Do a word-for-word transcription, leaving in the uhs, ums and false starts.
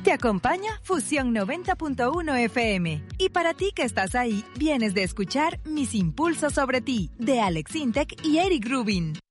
Te acompaña Fusión noventa punto uno F M. Y para ti que estás ahí, vienes de escuchar Mis Impulsos sobre ti, de Alex Intec y Eric Rubin.